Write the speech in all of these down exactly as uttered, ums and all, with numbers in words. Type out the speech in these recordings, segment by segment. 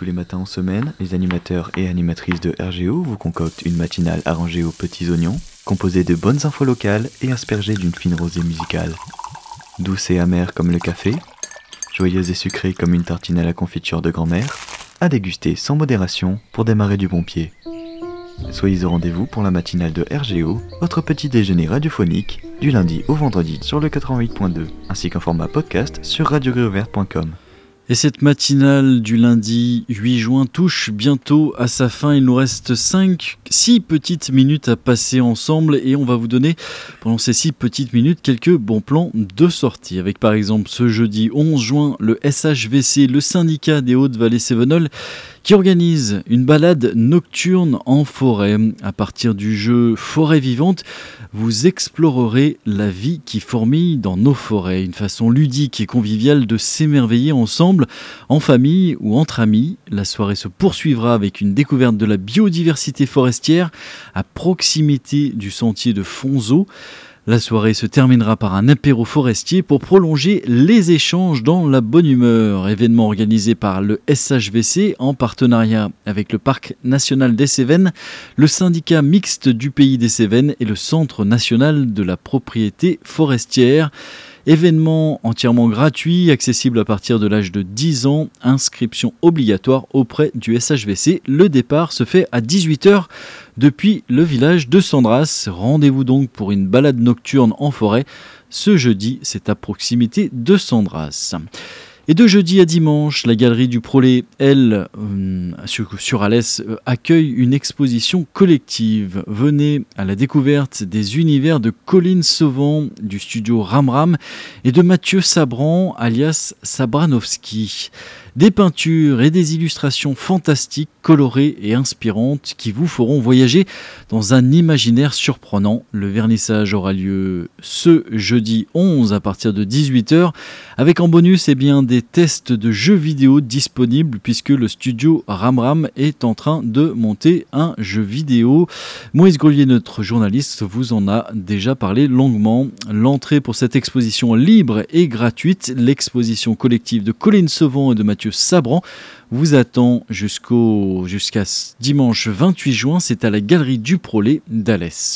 Tous les matins en semaine, les animateurs et animatrices de R G O vous concoctent une matinale arrangée aux petits oignons, composée de bonnes infos locales et aspergée d'une fine rosée musicale. Douce et amère comme le café, joyeuse et sucrée comme une tartine à la confiture de grand-mère, à déguster sans modération pour démarrer du bon pied. Soyez au rendez-vous pour la matinale de R G O, votre petit déjeuner radiophonique, du lundi au vendredi sur le quatre-vingt-huit point deux, ainsi qu'en format podcast sur radio grille ouverte point com. Et cette matinale du lundi huit juin touche bientôt à sa fin. Il nous reste cinq, six petites minutes à passer ensemble et on va vous donner pendant ces six petites minutes quelques bons plans de sortie. Avec par exemple ce jeudi onze juin le S H V C, le syndicat des Hautes-Vallées-Cévenol, qui organise une balade nocturne en forêt. À partir du jeu Forêt vivante, vous explorerez la vie qui fourmille dans nos forêts. Une façon ludique et conviviale de s'émerveiller ensemble, en famille ou entre amis. La soirée se poursuivra avec une découverte de la biodiversité forestière à proximité du sentier de Fonzo. La soirée se terminera par un apéro forestier pour prolonger les échanges dans la bonne humeur. Événement organisé par le S H V C en partenariat avec le Parc national des Cévennes, le syndicat mixte du Pays des Cévennes et le Centre national de la propriété forestière. Événement entièrement gratuit, accessible à partir de l'âge de dix ans, inscription obligatoire auprès du S H V C. Le départ se fait à dix-huit heures depuis le village de Sandras. Rendez-vous donc pour une balade nocturne en forêt. Ce jeudi, c'est à proximité de Sandras. Et de jeudi à dimanche, la galerie du Prolet, elle, euh, sur, sur Alès, euh, accueille une exposition collective. Venez à la découverte des univers de Colline Sauvant du studio Ramram et de Mathieu Sabran, alias Sabranowski. Des peintures et des illustrations fantastiques, colorées et inspirantes qui vous feront voyager dans un imaginaire surprenant. Le vernissage aura lieu ce jeudi onze à partir de dix-huit heures avec en bonus eh bien, des tests de jeux vidéo disponibles puisque le studio Ramram est en train de monter un jeu vidéo. Moïse Grelier, notre journaliste, vous en a déjà parlé longuement. L'entrée pour cette exposition libre et gratuite, l'exposition collective de Colline Sauvant et de Mathieu Sabran, vous attend jusqu'au, jusqu'à dimanche vingt-huit juin, c'est à la galerie du Prolet d'Alès.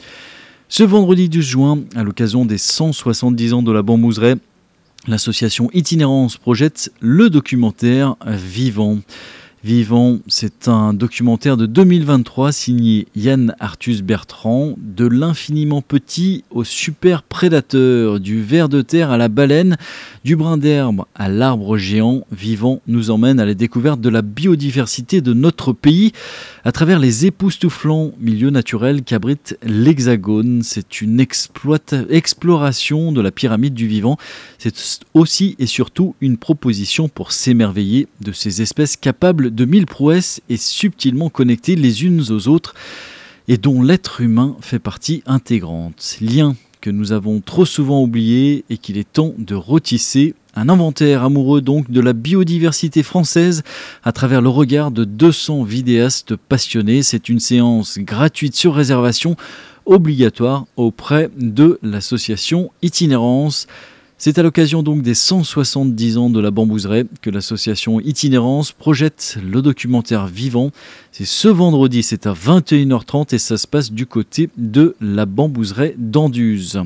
Ce vendredi douze juin, à l'occasion des cent soixante-dix ans de la Bambouseraie, l'association Itinérance projette le documentaire Vivant. Vivant, c'est un documentaire de deux mille vingt-trois signé Yann Arthus Bertrand. De l'infiniment petit au super prédateur, du ver de terre à la baleine, du brin d'herbe à l'arbre géant, Vivant nous emmène à la découverte de la biodiversité de notre pays à travers les époustouflants milieux naturels qu'abrite l'Hexagone. C'est une exploita- exploration de la pyramide du vivant. C'est aussi et surtout une proposition pour s'émerveiller de ces espèces capables de mille prouesses et subtilement connectées les unes aux autres et dont l'être humain fait partie intégrante. Lien que nous avons trop souvent oublié et qu'il est temps de retisser. Un inventaire amoureux donc de la biodiversité française à travers le regard de deux cents vidéastes passionnés. C'est une séance gratuite sur réservation, obligatoire auprès de l'association Itinérance. C'est à l'occasion donc des cent soixante-dix ans de la Bambouseraie que l'association Itinérance projette le documentaire Vivant. C'est ce vendredi, c'est à vingt et une heures trente et ça se passe du côté de la Bambouseraie d'Anduze.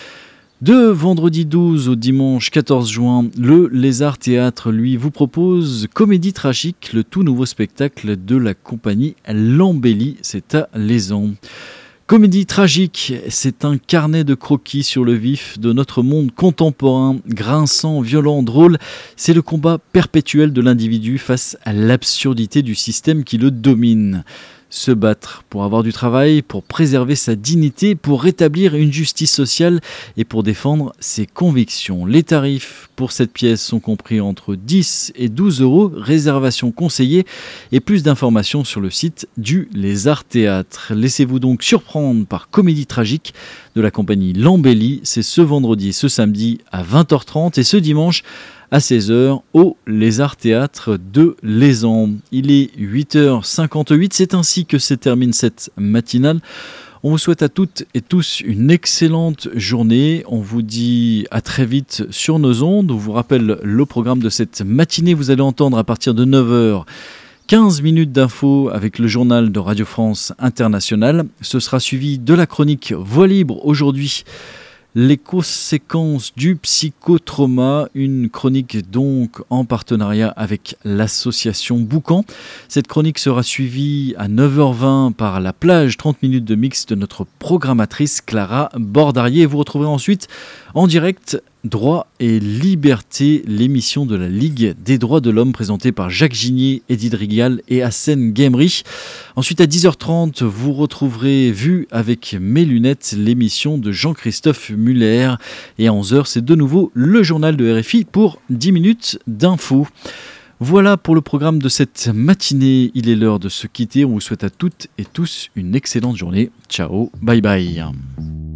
De vendredi douze au dimanche quatorze juin, le Lézard Théâtre, lui, vous propose Comédie tragique, le tout nouveau spectacle de la compagnie L'Embellie, c'est à Lézan. Comédie tragique, c'est un carnet de croquis sur le vif de notre monde contemporain, grinçant, violent, drôle. C'est le combat perpétuel de l'individu face à l'absurdité du système qui le domine. Se battre pour avoir du travail, pour préserver sa dignité, pour rétablir une justice sociale et pour défendre ses convictions. Les tarifs pour cette pièce sont compris entre dix et douze euros, réservation conseillée et plus d'informations sur le site du Lézard Théâtre. Laissez-vous donc surprendre par Comédie tragique de la compagnie L'Embellie. C'est ce vendredi et ce samedi à vingt heures trente et ce dimanche à seize heures au Lézard Théâtre de Lézan. Il est huit heures cinquante-huit, c'est ainsi que se termine cette matinale. On vous souhaite à toutes et tous une excellente journée. On vous dit à très vite sur nos ondes. On vous rappelle le programme de cette matinée. Vous allez entendre à partir de neuf heures quinze minutes d'infos avec le journal de Radio France Internationale. Ce sera suivi de la chronique Voix libre aujourd'hui. Les conséquences du psychotrauma, une chronique donc en partenariat avec l'association Boucan. Cette chronique sera suivie à neuf heures vingt par La Plage, trente minutes de mix de notre programmatrice Clara Bordarier. Vous retrouverez ensuite en direct Droit et Liberté, l'émission de la Ligue des droits de l'homme présentée par Jacques Ginier, Edith Rigal et Hassen Guemry. Ensuite à dix heures trente, vous retrouverez Vue avec mes lunettes, l'émission de Jean-Christophe Muller. Et à onze heures, c'est de nouveau le journal de R F I pour dix minutes d'infos. Voilà pour le programme de cette matinée. Il est l'heure de se quitter. On vous souhaite à toutes et tous une excellente journée. Ciao, bye bye.